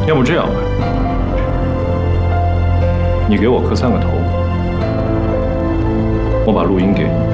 要不这样吧，你给我磕3个头，我把录音给你。